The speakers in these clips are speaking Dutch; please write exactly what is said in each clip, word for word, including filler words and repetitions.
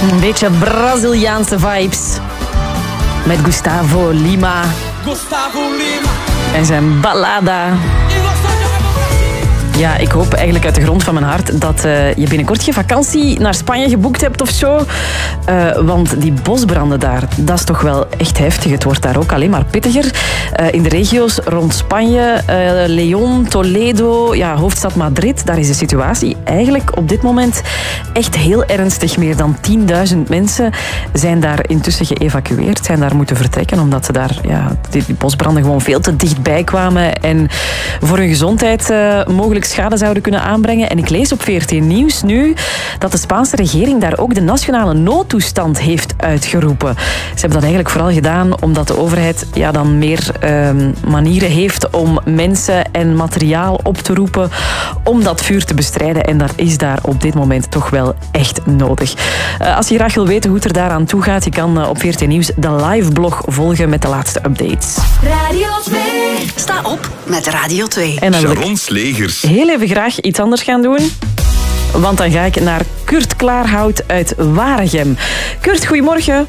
Een beetje Braziliaanse vibes. Met Gustavo Lima. Gustavo Lima. En zijn ballada. Ja, ik hoop eigenlijk uit de grond van mijn hart dat uh, je binnenkort je vakantie naar Spanje geboekt hebt of zo. Uh, want die bosbranden daar, dat is toch wel echt heftig. Het wordt daar ook alleen maar pittiger. Uh, in de regio's rond Spanje, uh, León, Toledo, ja, hoofdstad Madrid, daar is de situatie eigenlijk op dit moment echt heel ernstig. Meer dan tienduizend mensen zijn daar intussen geëvacueerd, zijn daar moeten vertrekken, omdat ze daar, ja, die, die bosbranden gewoon veel te dichtbij kwamen en voor hun gezondheid uh, mogelijk schade zouden kunnen aanbrengen. En ik lees op V R T Nieuws nu dat de Spaanse regering daar ook de nationale noodtoestand heeft uitgeroepen. Ze hebben dat eigenlijk vooral gedaan omdat de overheid ja, dan meer uh, manieren heeft om mensen en materiaal op te roepen om dat vuur te bestrijden. En dat is daar op dit moment toch wel echt nodig. Uh, als je graag wil weten hoe het er daaraan toe gaat, je kan uh, op V R T Nieuws de live blog volgen met de laatste updates. Radio twee. Sta op met Radio twee. En dan wil Sharon Slegers. heel even graag iets anders gaan doen. Want dan ga ik naar Kurt Klaarhout uit Waregem. Kurt, goedemorgen.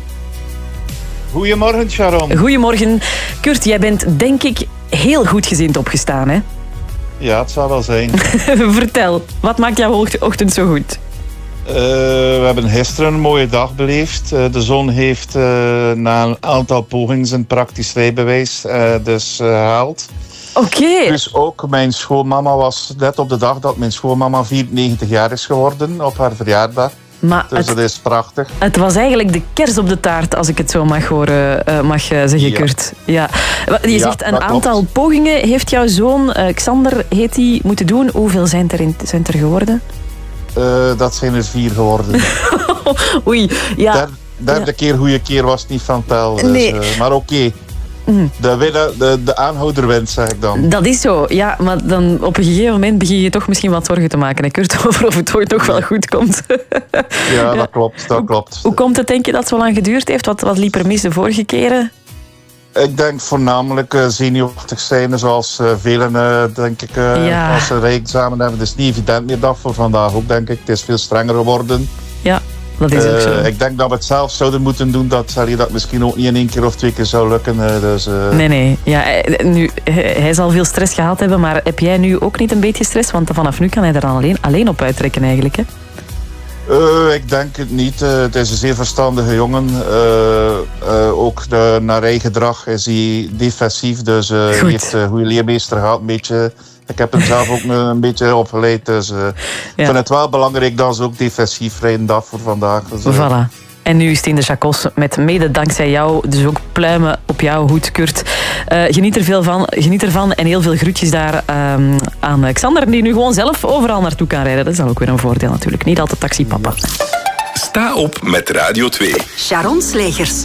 Goedemorgen, Sharon. Goedemorgen. Kurt, jij bent denk ik heel goed gezind opgestaan, hè? Ja, het zal wel zijn. Vertel, wat maakt jouw ochtend zo goed? Uh, we hebben gisteren een mooie dag beleefd. Uh, de zon heeft uh, na een aantal pogingen zijn praktisch rijbewijs uh, dus uh, gehaald. Oké. Okay. Dus ook mijn schoonmama was net op de dag dat mijn schoonmama vierennegentig jaar is geworden, op haar verjaardag. Maar dus het, dat is prachtig. Het was eigenlijk de kers op de taart, als ik het zo mag horen, uh, mag zeggen, ja. Kurt. Ja. Je ja, zegt een aantal klopt. pogingen heeft jouw zoon, uh, Xander heet hij, moeten doen. Hoeveel zijn er, in, zijn er geworden? Uh, dat zijn er vier geworden. Oei, ja. Der, derde ja. keer goede keer was niet van tel. Dus, nee. uh, maar oké. Okay. Mm. De, de, de aanhouder wint, zeg ik dan. Dat is zo, ja. Maar dan op een gegeven moment begin je toch misschien wat zorgen te maken, hè, Kurt, over of het ooit nog wel goed komt. ja, ja, dat klopt. Dat hoe, klopt. Hoe komt het, denk je, dat het zo lang geduurd heeft? Wat, wat liep er mis de vorige keren? Ik denk voornamelijk uh, zenuwachtig zijn, zoals uh, velen, uh, denk ik, uh, ja. als ze rijexamen hebben. Het is niet evident meer dat voor vandaag ook, denk ik. Het is veel strenger geworden. Ja, dat is ook zo. Uh, ik denk dat we het zelf zouden moeten doen, dat je dat misschien ook niet in één keer of twee keer zou lukken. Uh, dus, uh... Nee, nee. Ja, nu, hij zal veel stress gehad hebben, maar heb jij nu ook niet een beetje stress? Want vanaf nu kan hij er dan alleen, alleen op uittrekken eigenlijk, hè? Uh, ik denk het niet. Uh, het is een zeer verstandige jongen. Uh, uh, ook de, naar rijgedrag is hij defensief. Dus uh, hij heeft een goede leermeester gehad. Een beetje, ik heb hem zelf ook een beetje opgeleid. Dus uh, ja. ik vind het wel belangrijk dat ze ook defensief rijden dat voor vandaag. Dus, uh, voilà. En nu is het in de chacos met mede dankzij jou. Dus ook pluimen op jouw hoed, Kurt. Uh, geniet er veel van. Geniet ervan. En heel veel groetjes daar um, aan Xander, die nu gewoon zelf overal naartoe kan rijden. Dat is dan ook weer een voordeel natuurlijk. Niet altijd taxipapa. Sta op met Radio twee. Sharon Slegers.